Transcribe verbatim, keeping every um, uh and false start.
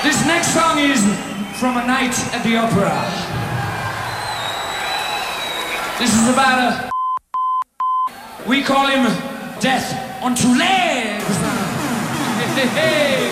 This next song is from A Night at the Opera. This is about a... We call him Death on Two Legs. Hey, hey, hey.